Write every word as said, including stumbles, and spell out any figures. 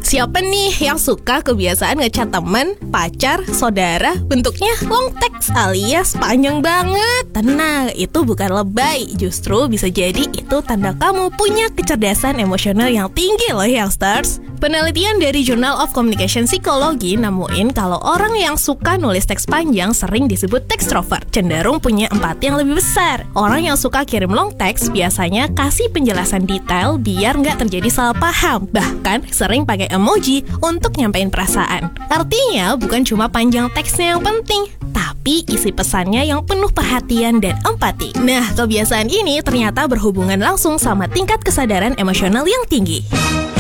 Siapa nih yang suka kebiasaan ngechat teman, pacar, saudara bentuknya long text alias panjang banget? Tenang, itu bukan lebay. Justru bisa jadi itu tanda kamu punya kecerdasan emosional yang tinggi loh youngsters. Penelitian dari Journal of Communication Psychology nemuin kalau orang yang suka nulis teks panjang sering disebut extrovert, cenderung punya empati yang lebih besar. Orang yang suka kirim long text biasanya kasih penjelasan detail biar nggak terjadi salah paham. Bahkan sering pakai emoji untuk nyampein perasaan. Artinya bukan cuma panjang teksnya yang penting, tapi isi pesannya yang penuh perhatian dan empati. Nah, kebiasaan ini ternyata berhubungan langsung sama tingkat kesadaran emosional yang tinggi.